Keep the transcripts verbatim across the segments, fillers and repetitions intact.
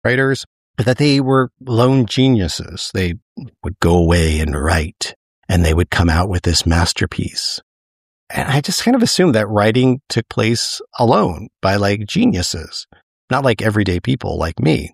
writers, but that they were lone geniuses. They would go away and write, and they would come out with this masterpiece. And I just kind of assumed that writing took place alone by like geniuses, not like everyday people like me.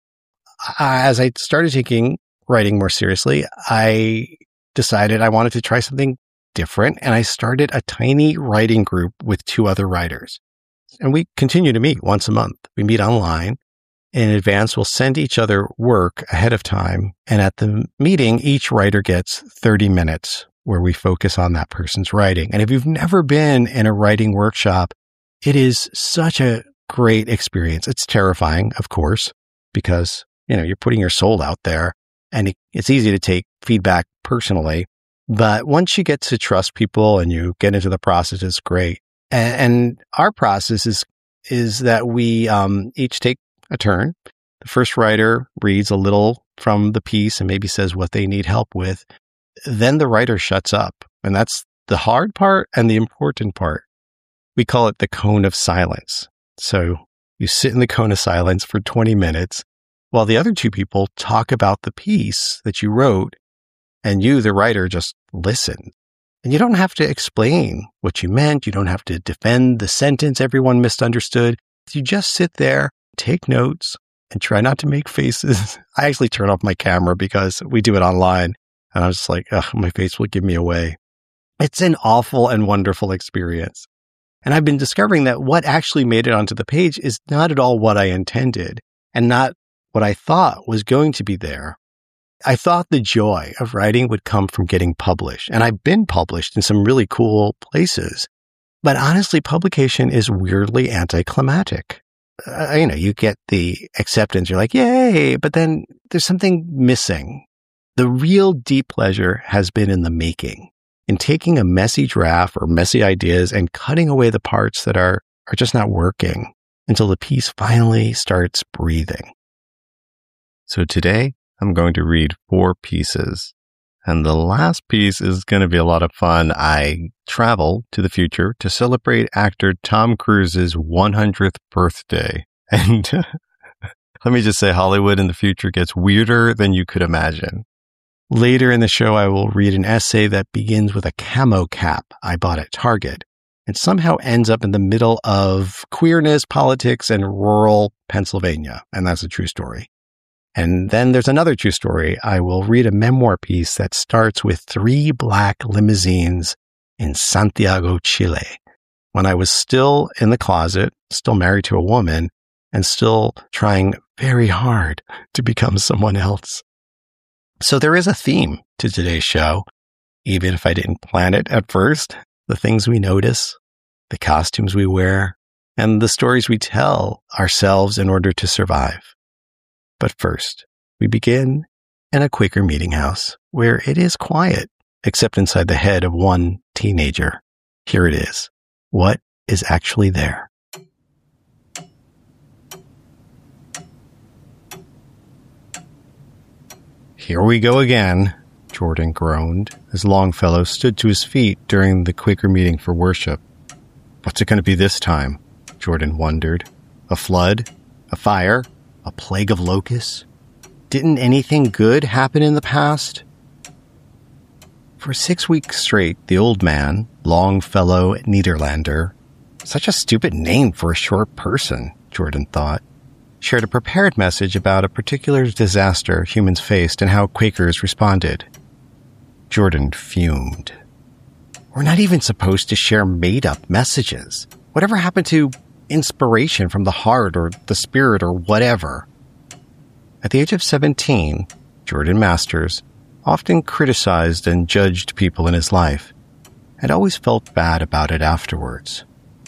As I started taking writing more seriously, I decided I wanted to try something different, and I started a tiny writing group with two other writers. And we continue to meet once a month. We meet online. In advance, we'll send each other work ahead of time. And at the meeting, each writer gets thirty minutes where we focus on that person's writing. And if you've never been in a writing workshop, it is such a great experience. It's terrifying, of course, because, you know, you're putting your soul out there, and it, it's easy to take feedback personally. But once you get to trust people and you get into the process, it's great. And, and our process is, is that we um, each take a turn. The first writer reads a little from the piece and maybe says what they need help with. Then the writer shuts up. And that's the hard part and the important part. We call it the cone of silence. So you sit in the cone of silence for twenty minutes while the other two people talk about the piece that you wrote, and you, the writer, just listen. And you don't have to explain what you meant. You don't have to defend the sentence everyone misunderstood. You just sit there, take notes, and try not to make faces. I actually turn off my camera because we do it online. And I was just like, ugh, my face will give me away. It's an awful and wonderful experience. And I've been discovering that what actually made it onto the page is not at all what I intended and not what I thought was going to be there. I thought the joy of writing would come from getting published. And I've been published in some really cool places. But honestly, publication is weirdly anticlimactic. Uh, you know, you get the acceptance. You're like, yay, but then there's something missing. The real deep pleasure has been in the making, in taking a messy draft or messy ideas and cutting away the parts that are, are just not working until the piece finally starts breathing. So today, I'm going to read four pieces. And the last piece is going to be a lot of fun. I travel to the future to celebrate actor Tom Cruise's one hundredth birthday. And let me just say, Hollywood in the future gets weirder than you could imagine. Later in the show, I will read an essay that begins with a camo cap I bought at Target and somehow ends up in the middle of queerness, politics, and rural Pennsylvania. And that's a true story. And then there's another true story. I will read a memoir piece that starts with three black limousines in Santiago, Chile, when I was still in the closet, still married to a woman, and still trying very hard to become someone else. So there is a theme to today's show, even if I didn't plan it at first. The things we notice, the costumes we wear, and the stories we tell ourselves in order to survive. But first, we begin in a Quaker meeting house where it is quiet, except inside the head of one teenager. Here it is. What is actually there? Here we go again, Jordan groaned as Longfellow stood to his feet during the Quaker meeting for worship. What's it going to be this time? Jordan wondered. A flood? A fire? A plague of locusts? Didn't anything good happen in the past? For six weeks straight, the old man, Longfellow Nederlander, such a stupid name for a short person, Jordan thought, shared a prepared message about a particular disaster humans faced and how Quakers responded. Jordan fumed. We're not even supposed to share made-up messages. Whatever happened to inspiration from the heart or the spirit or whatever? At the age of seventeen, Jordan Masters often criticized and judged people in his life and always felt bad about it afterwards.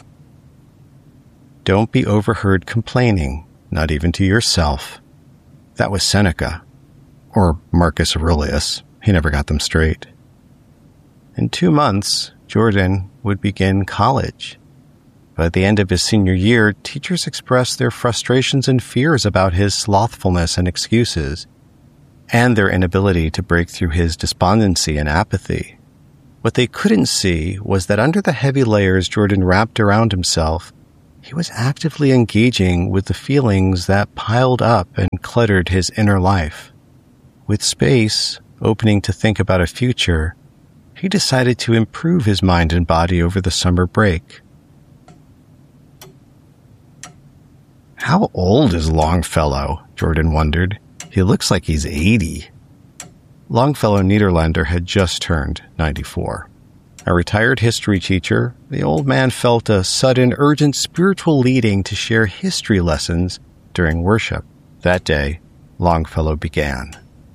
Don't be overheard complaining, not even to yourself. That was Seneca, or Marcus Aurelius. He never got them straight. In two months, Jordan would begin college. By the end of his senior year, teachers expressed their frustrations and fears about his slothfulness and excuses, and their inability to break through his despondency and apathy. What they couldn't see was that under the heavy layers Jordan wrapped around himself, he was actively engaging with the feelings that piled up and cluttered his inner life. With space opening to think about a future, he decided to improve his mind and body over the summer break. How old is Longfellow? Jordan wondered. He looks like he's eighty. Longfellow Nederlander had just turned ninety-four. A retired history teacher, the old man felt a sudden, urgent spiritual leading to share history lessons during worship. That day, Longfellow began.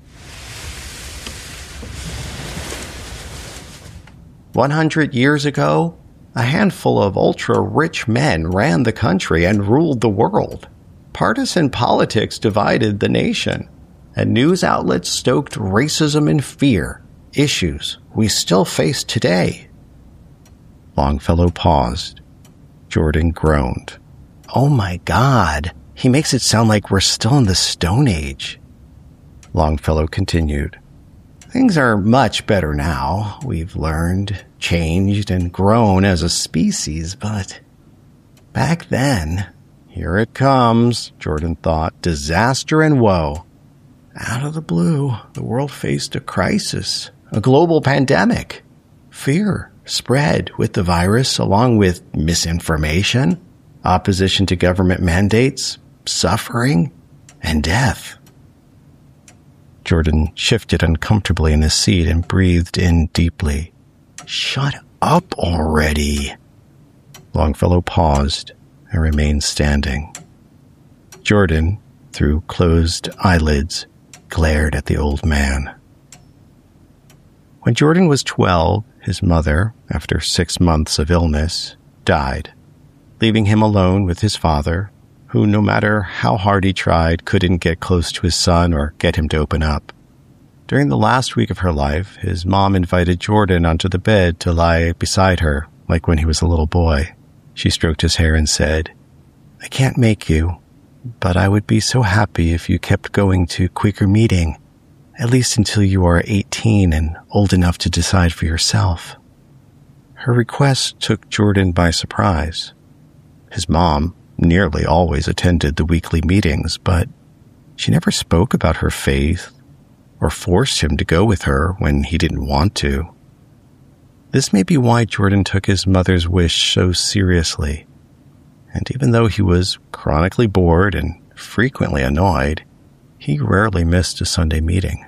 One hundred years ago, a handful of ultra-rich men ran the country and ruled the world. Partisan politics divided the nation, and news outlets stoked racism and fear, issues we still face today. Longfellow paused. Jordan groaned. Oh my God, he makes it sound like we're still in the Stone Age. Longfellow continued. Things are much better now. We've learned, changed, and grown as a species, but back then, here it comes, Jordan thought, disaster and woe. Out of the blue, the world faced a crisis, a global pandemic. Fear spread with the virus, along with misinformation, opposition to government mandates, suffering, and death. Jordan shifted uncomfortably in his seat and breathed in deeply. Shut up already. Longfellow paused and remained standing. Jordan, through closed eyelids, glared at the old man. When Jordan was twelve, his mother, after six months of illness, died, leaving him alone with his father, who, no matter how hard he tried, couldn't get close to his son or get him to open up. During the last week of her life, his mom invited Jordan onto the bed to lie beside her, like when he was a little boy. She stroked his hair and said, I can't make you, but I would be so happy if you kept going to Quaker meeting, at least until you are eighteen and old enough to decide for yourself. Her request took Jordan by surprise. His mom nearly always attended the weekly meetings, but she never spoke about her faith or forced him to go with her when he didn't want to. This may be why Jordan took his mother's wish so seriously, and even though he was chronically bored and frequently annoyed, he rarely missed a Sunday meeting.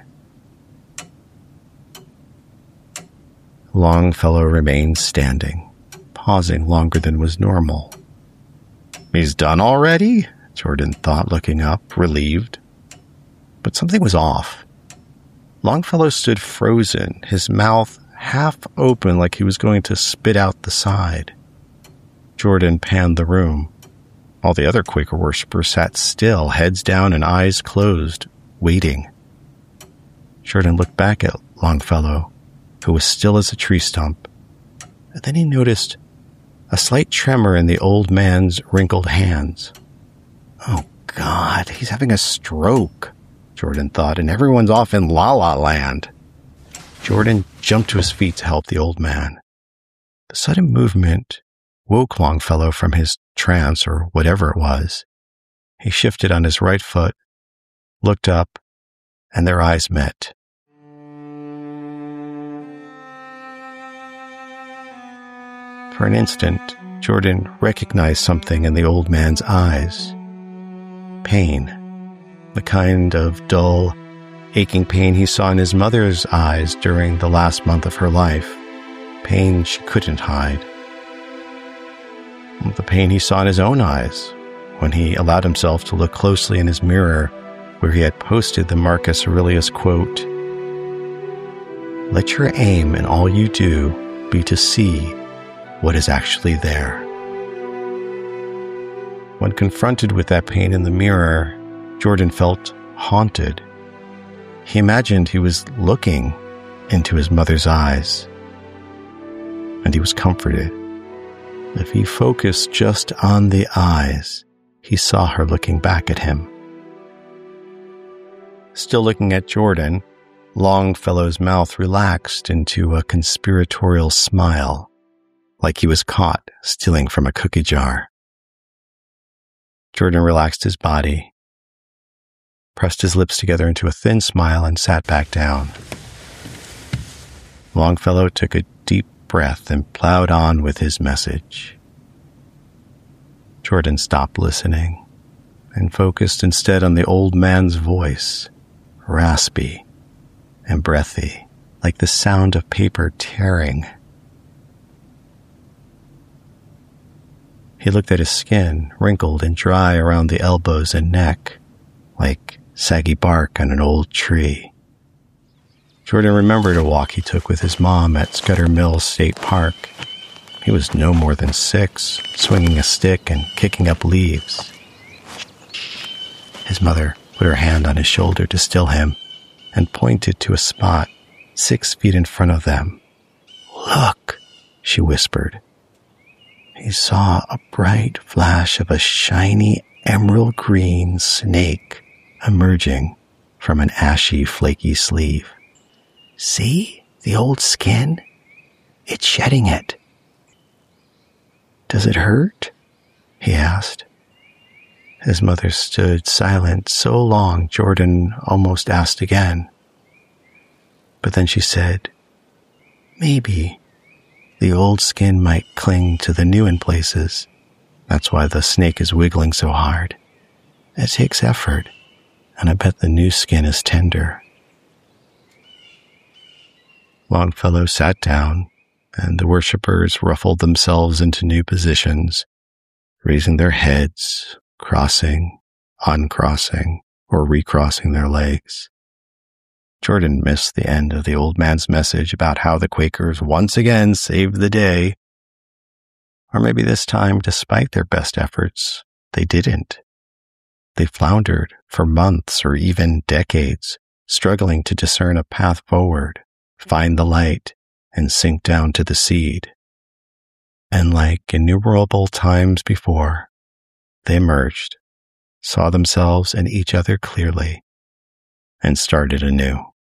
Longfellow remained standing, pausing longer than was normal. He's done already? Jordan thought, looking up, relieved. But something was off. Longfellow stood frozen, his mouth half open like he was going to spit out the side. Jordan panned the room. All the other Quaker worshippers sat still, heads down and eyes closed, waiting. Jordan looked back at Longfellow, who was still as a tree stump, and then he noticed a slight tremor in the old man's wrinkled hands. Oh, God, he's having a stroke, Jordan thought, and everyone's off in La La Land. Jordan jumped to his feet to help the old man. The sudden movement woke Longfellow from his trance or whatever it was. He shifted on his right foot, looked up, and their eyes met. For an instant, Jordan recognized something in the old man's eyes. Pain. The kind of dull, aching pain he saw in his mother's eyes during the last month of her life. Pain she couldn't hide. The pain he saw in his own eyes when he allowed himself to look closely in his mirror where he had posted the Marcus Aurelius quote, "Let your aim in all you do be to see what is actually there." When confronted with that pain in the mirror, Jordan felt haunted. He imagined he was looking into his mother's eyes, and he was comforted. If he focused just on the eyes, he saw her looking back at him. Still looking at Jordan, Longfellow's mouth relaxed into a conspiratorial smile, like he was caught stealing from a cookie jar. Jordan relaxed his body, pressed his lips together into a thin smile, and sat back down. Longfellow took a deep breath and plowed on with his message. Jordan stopped listening and focused instead on the old man's voice, raspy and breathy, like the sound of paper tearing. He looked at his skin, wrinkled and dry around the elbows and neck, like saggy bark on an old tree. Jordan remembered a walk he took with his mom at Scudder Mills State Park. He was no more than six, swinging a stick and kicking up leaves. His mother put her hand on his shoulder to still him and pointed to a spot six feet in front of them. "Look," she whispered. He saw a bright flash of a shiny emerald green snake emerging from an ashy, flaky sleeve. "See the old skin? It's shedding it." "Does it hurt?" he asked. His mother stood silent so long Jordan almost asked again. But then she said, "Maybe the old skin might cling to the new in places. That's why the snake is wiggling so hard. It takes effort, and I bet the new skin is tender." Longfellow sat down, and the worshippers ruffled themselves into new positions, raising their heads, crossing, uncrossing, or recrossing their legs. Jordan missed the end of the old man's message about how the Quakers once again saved the day. Or maybe this time, despite their best efforts, they didn't. They floundered for months or even decades, struggling to discern a path forward, find the light, and sink down to the seed. And like innumerable times before, they emerged, saw themselves and each other clearly, and started anew.